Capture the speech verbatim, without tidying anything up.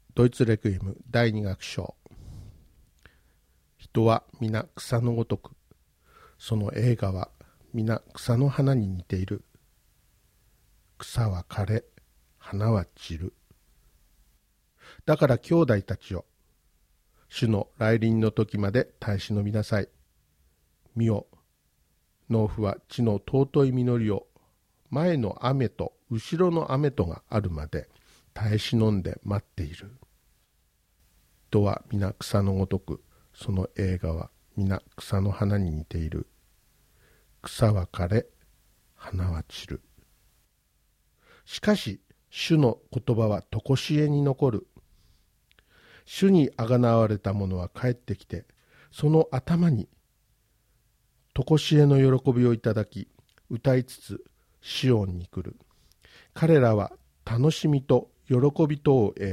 ドイツレクイエムだいに楽章。人は皆草のごとく、その映画は皆草の花に似ている。草は枯れ、花は散る。だから兄弟たちよ、主の来臨の時まで耐え忍びなさい。見よ、農夫は地の尊い実りを前の雨と後ろの雨とがあるまで耐え忍んで待っている。人は皆草のごとく、その映画は皆草の花に似ている。草は枯れ、花は散る。しかし主の言葉はとこしえに残る。主にあがなわれた者は帰ってきて、その頭にとこしえの喜びをいただき、歌いつつシオンに来る。彼らは楽しみと喜びとを得、